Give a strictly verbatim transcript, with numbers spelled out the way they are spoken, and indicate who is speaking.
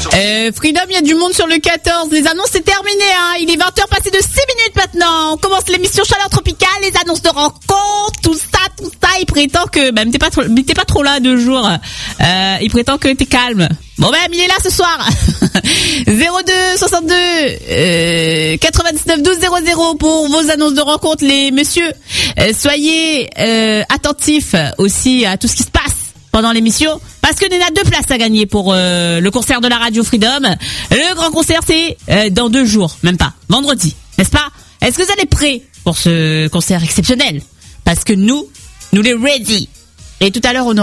Speaker 1: Euh, Freedom, il y a du monde sur le quatorze. Les annonces, c'est terminé, hein. Il est vingt heures passées de six minutes maintenant. On commence l'émission Chaleur Tropicale, les annonces de rencontres, tout ça, tout ça. Il prétend que, même t'es pas trop, t'es pas trop là deux jours. Euh, il prétend que t'es calme. Bon, même, il est là ce soir. zéro deux soixante-deux, euh, quatre-vingt-dix-neuf douze zéro zéro pour vos annonces de rencontres, les messieurs. Euh, soyez, euh, attentifs aussi à tout ce qui se passe pendant l'émission, parce que nous a deux places à gagner pour euh, le concert de la Radio Freedom. Le grand concert, c'est euh, dans deux jours, même pas, vendredi, n'est-ce pas? Est-ce que vous êtes prêts pour ce concert exceptionnel? Parce que nous, nous les ready. Et tout à l'heure, on aura